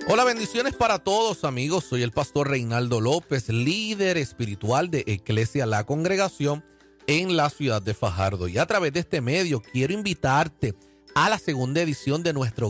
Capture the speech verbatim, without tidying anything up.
Hola, bendiciones para todos, amigos. Soy el pastor Reinaldo López, líder espiritual de Eclesia La Congregación en la ciudad de Fajardo. Y a través de este medio quiero invitarte a la segunda edición de nuestro